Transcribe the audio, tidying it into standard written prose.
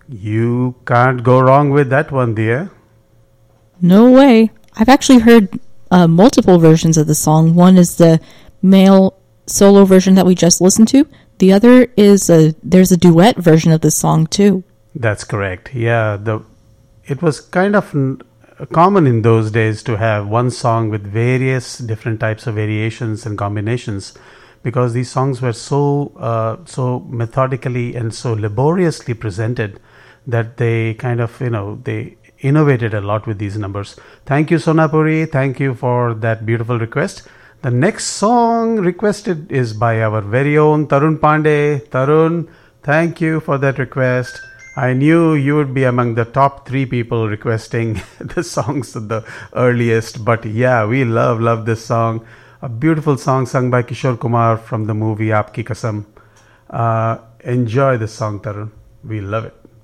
You can't go wrong with that one, dear. No way. I've actually heard multiple versions of the song. One is the male solo version that we just listened to. The other is there's a duet version of the song too. That's correct. Yeah, it was kind of common in those days to have one song with various different types of variations and combinations, because these songs were so methodically and so laboriously presented that they kind of they innovated a lot with these numbers. Thank you, Sonapuri. Thank you for that beautiful request. The next song requested is by our very own Tarun Pandey. Tarun, thank you for that request. I knew you would be among the top 3 people requesting the songs at the earliest. But yeah, we love this song. A beautiful song sung by Kishore Kumar from the movie Aapki Kasam. Enjoy this song, Tarun. We love it.